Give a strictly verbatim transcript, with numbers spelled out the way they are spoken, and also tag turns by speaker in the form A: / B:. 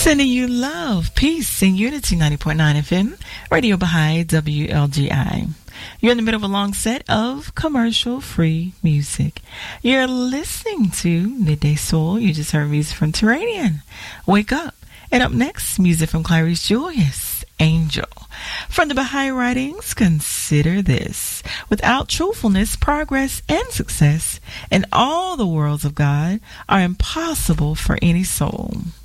A: Sending you love, peace, and unity. Ninety point nine F M, Radio Baha'i, W L G I. You're in the middle of a long set of commercial-free music. You're listening to Midday Soul. You just heard music from Turanian, Wake Up. And up next, music from Clarice Julius, Angel. From the Baha'i writings, consider this. Without truthfulness, progress and success in all the worlds of God are impossible for any soul.